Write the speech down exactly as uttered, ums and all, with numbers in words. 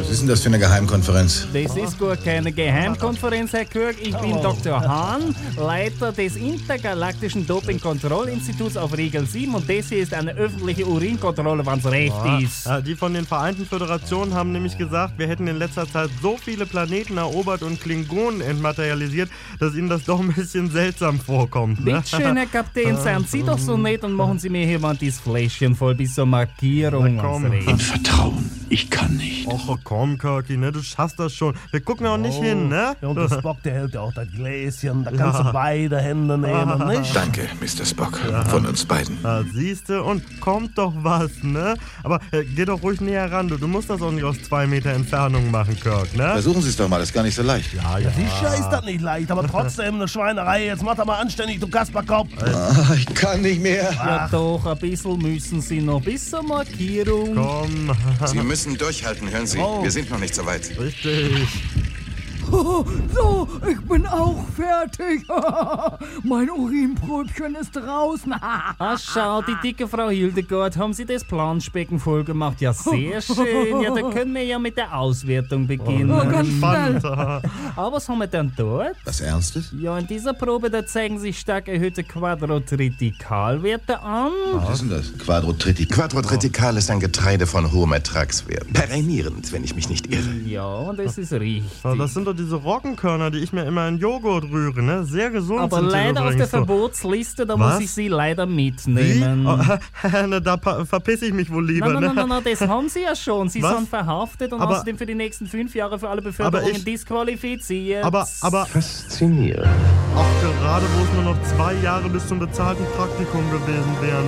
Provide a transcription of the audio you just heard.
Was ist denn das für eine Geheimkonferenz? Das ist gar keine Geheimkonferenz, Herr Kirk. Ich bin Doktor Hahn, Leiter des Intergalaktischen Dopingkontrollinstituts auf Riegel sieben und das hier ist eine öffentliche Urinkontrolle, wenn's recht Ja, ist. ja, die von den Vereinten Föderationen haben nämlich gesagt, wir hätten in letzter Zeit so viele Planeten erobert und Klingonen entmaterialisiert, dass ihnen das doch ein bisschen seltsam vorkommt. Ne? Bitte schön, Herr Kapitän, seien Sie doch so nett und machen Sie mir hier mal dieses Fläschchen voll bis zur Markierung. Na komm. wenn's recht. Im Vertrauen. Ich kann nicht. Och komm, Kirky, ne, du schaffst das schon. Wir gucken auch nicht hin, ne? Ja, und der Spock, der hält ja auch das Gläschen. Da kannst du beide Hände nehmen, nicht? Danke, Mister Spock. Von uns beiden. Ja, siehste, und kommt doch was, ne? Aber äh, geh doch ruhig näher ran, du. Du musst das auch nicht aus zwei Meter Entfernung machen, Kirk, ne? Versuchen Sie es doch mal, das ist gar nicht so leicht. Ja, Ja, sicher ist das nicht leicht, aber trotzdem eine Schweinerei. Jetzt mach doch mal anständig, du Kasperkopf. Ah, ich kann nicht mehr. Ja doch, ein bisschen müssen Sie noch bis zur Markierung. Komm, Sie müssen durchhalten, hören Sie. Oh. Wir sind noch nicht so weit. richtig. So, ich bin auch fertig. Mein Urinpröbchen ist draußen. Ah, schau, die dicke Frau Hildegard, haben Sie das Planschbecken voll gemacht? Ja, sehr schön. Ja, da können wir ja mit der Auswertung beginnen. Oh, ganz schnell. Fanta. Aber was haben wir denn dort? Was Ernstes? Ja, in dieser Probe, da zeigen sich stark erhöhte Quadrotritikalwerte an. Was ist denn das? Quadrotritik. Quadrotritikal ist ein Getreide von hohem Ertragswert. Perennierend, wenn ich mich nicht irre. Ja, das ist richtig. Ja, das sind doch diese Roggenkörner, die ich mir immer in Joghurt rühre, ne? Sehr gesund Aber sind sie leider auf der übrigens so. Verbotsliste, da Was? muss ich Sie leider Wie? mitnehmen. Oh, na, da pa- verpiss ich mich wohl lieber, Nein, nein, ne? nein, nein, das haben Sie ja schon. Sie Was? sind verhaftet und Aber- außerdem für die nächsten fünf Jahre für alle Beförderungen ich- disqualifiziert. Aber, aber, Faszinierend. auch gerade wo es nur noch zwei Jahre bis zum bezahlten Praktikum gewesen wären.